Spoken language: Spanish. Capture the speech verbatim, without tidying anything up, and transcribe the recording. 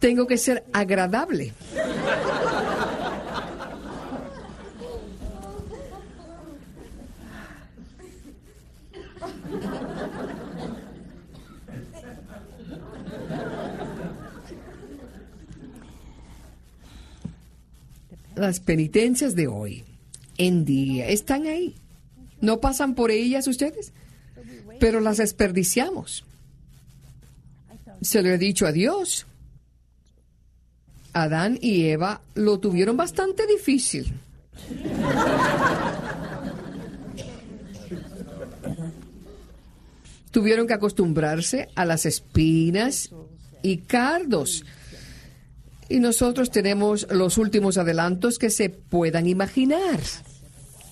Tengo que ser agradable. Las penitencias de hoy en día están ahí. ¿No pasan por ellas ustedes? Pero las desperdiciamos. Se lo he dicho a Dios. Adán y Eva lo tuvieron bastante difícil. Tuvieron que acostumbrarse a las espinas y cardos. Y nosotros tenemos los últimos adelantos que se puedan imaginar.